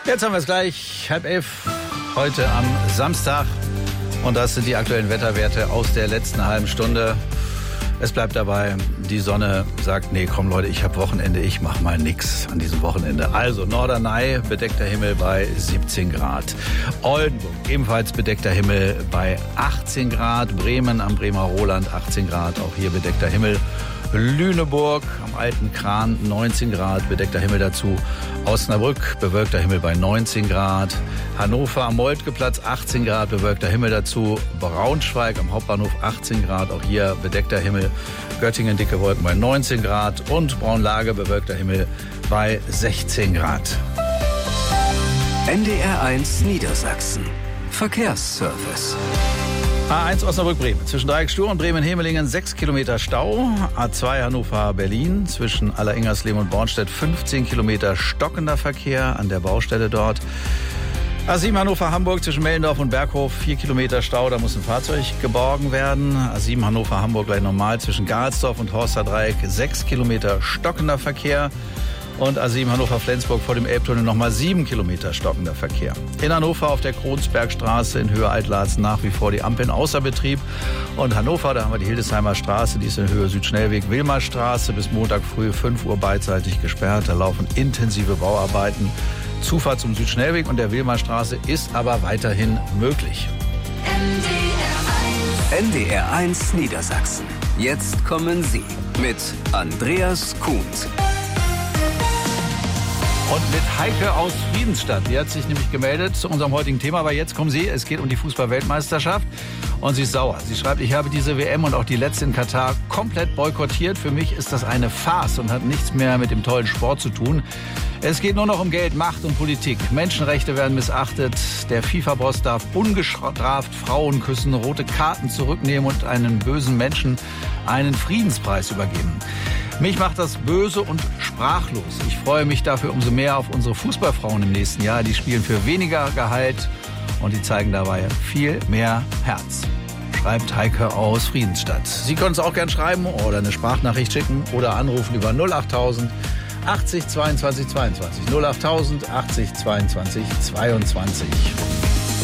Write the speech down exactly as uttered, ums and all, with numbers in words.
Jetzt haben wir es gleich, halb elf, heute am Samstag. Und das sind die aktuellen Wetterwerte aus der letzten halben Stunde. Es bleibt dabei, die Sonne sagt, nee, komm Leute, ich habe Wochenende, ich mach mal nix an diesem Wochenende. Also Norderney, bedeckter Himmel bei siebzehn Grad. Oldenburg, ebenfalls bedeckter Himmel bei achtzehn Grad. Bremen am Bremer Roland, achtzehn Grad, auch hier bedeckter Himmel. Lüneburg am Alten Kran, neunzehn Grad, bedeckter Himmel dazu. Osnabrück, bewölkter Himmel bei neunzehn Grad. Hannover am Moltkeplatz, achtzehn Grad, bewölkter Himmel dazu. Braunschweig am Hauptbahnhof, achtzehn Grad, auch hier bedeckter Himmel. Göttingen, dicke Wolken bei neunzehn Grad. Und Braunlage, bewölkter Himmel bei sechzehn Grad. N D R eins Niedersachsen. Verkehrsservice. A eins Osnabrück-Bremen. Zwischen Dreieckstuhl und Bremen-Hemelingen sechs Kilometer Stau. A zwei Hannover-Berlin. Zwischen Alleringers-Lehm und Bornstedt fünfzehn Kilometer stockender Verkehr an der Baustelle dort. A sieben Hannover-Hamburg zwischen Mellendorf und Berghof vier Kilometer Stau. Da muss ein Fahrzeug geborgen werden. A sieben Hannover-Hamburg gleich normal zwischen Garelsdorf und Horster-Dreieck sechs Kilometer stockender Verkehr. Und A sieben Hannover-Flensburg vor dem Elbtunnel nochmal sieben Kilometer stockender Verkehr. In Hannover auf der Kronsbergstraße in Höhe Altlatzen nach wie vor die Ampeln außer Betrieb. Und Hannover, da haben wir die Hildesheimer Straße, die ist in Höhe Südschnellweg Wilmerstraße bis Montag früh fünf Uhr beidseitig gesperrt. Da laufen intensive Bauarbeiten. Zufahrt zum Südschnellweg und der Wilmerstraße ist aber weiterhin möglich. N D R eins Niedersachsen. Jetzt kommen Sie mit Andreas Kuhns. Und mit Heike aus Friedensstadt. Die hat sich nämlich gemeldet zu unserem heutigen Thema. Aber jetzt kommen Sie, es geht um die Fußball-Weltmeisterschaft. Und sie ist sauer. Sie schreibt, ich habe diese W M und auch die letzte in Katar komplett boykottiert. Für mich ist das eine Farce und hat nichts mehr mit dem tollen Sport zu tun. Es geht nur noch um Geld, Macht und Politik. Menschenrechte werden missachtet. Der FIFA-Boss darf ungestraft Frauen küssen, rote Karten zurücknehmen und einen bösen Menschen einen Friedenspreis übergeben. Mich macht das böse und sprachlos. Ich freue mich dafür umso mehr auf unsere Fußballfrauen im nächsten Jahr. Die spielen für weniger Gehalt und die zeigen dabei viel mehr Herz. Schreibt Heike aus Friedensstadt. Sie können es auch gern schreiben oder eine Sprachnachricht schicken oder anrufen über null achttausend achtzig zweiundzwanzig zweiundzwanzig. null achttausend achtzig zweiundzwanzig zweiundzwanzig.